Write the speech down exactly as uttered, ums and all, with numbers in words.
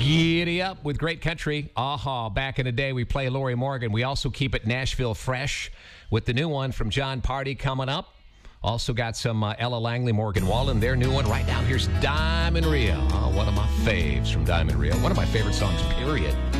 Giddy up with great country. Aha, back in the day, we play Lori Morgan. We also keep it Nashville fresh with the new one from John Party coming up. Also got some uh, Ella Langley, Morgan Wallen, their new one. Right now, here's Diamond Rio. Oh, one of my faves from Diamond Rio. One of my favorite songs, period.